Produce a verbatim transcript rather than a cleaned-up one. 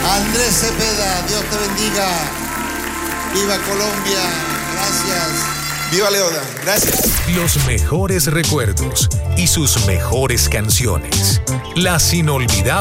Andrés Cepeda, Dios te bendiga. Viva Colombia, gracias. Viva Leona, gracias. Los mejores recuerdos y sus mejores canciones. Las inolvidables.